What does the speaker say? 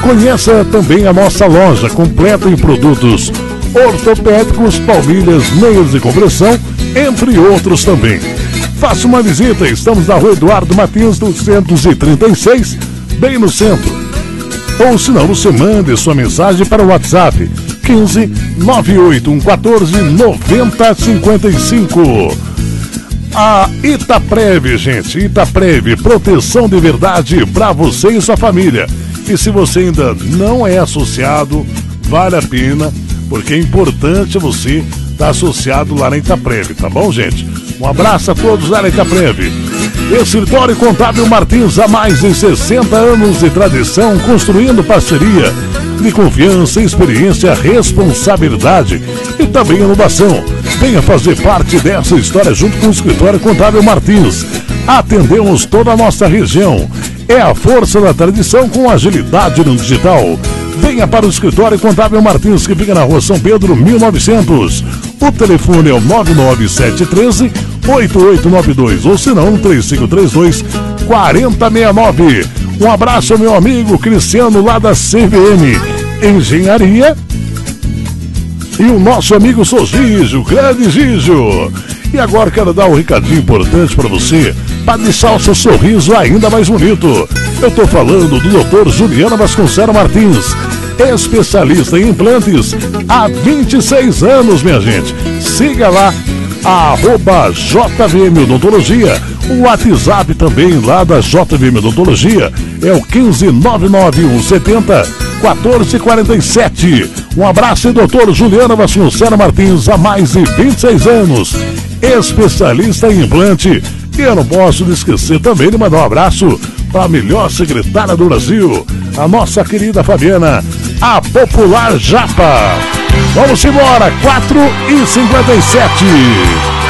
Conheça também a nossa loja completa em produtos ortopédicos, palmilhas, meias de compressão, entre outros também. Faça uma visita, estamos na Rua Eduardo Martins, 236, bem no centro. Ou se não, você mande sua mensagem para o WhatsApp 15 98114 9055. A Itaprev, gente, Itaprev, proteção de verdade para você e sua família. E se você ainda não é associado, vale a pena, porque é importante você estar associado lá na Itaprev, tá bom, gente? Um abraço a todos lá na Itaprev. Escritório Contábil Martins, há mais de 60 anos de tradição, construindo parceria de confiança, experiência, responsabilidade e também inovação. Venha fazer parte dessa história junto com o Escritório Contábil Martins. Atendemos toda a nossa região. É a força da tradição com agilidade no digital. Venha para o Escritório Contábil Martins, que fica na Rua São Pedro, 1900. O telefone é o 99713-8892, ou se não, 3532-4069. Um abraço ao meu amigo Cristiano, lá da CVM Engenharia. E o nosso amigo Gijo, grande Gijo. E agora quero dar um recadinho importante para você, para deixar o seu sorriso ainda mais bonito. Eu estou falando do Dr. Juliana Vasconcelos Martins, especialista em implantes há 26 anos, minha gente. Siga lá, @JVM Odontologia. O WhatsApp também lá da JVM Odontologia é o 15991701447. Um abraço, doutor Juliana Vasconcelos Martins, há mais de 26 anos, especialista em implante. E eu não posso esquecer também de mandar um abraço para a melhor secretária do Brasil, a nossa querida Fabiana, a popular Japa. Vamos embora, 4h57.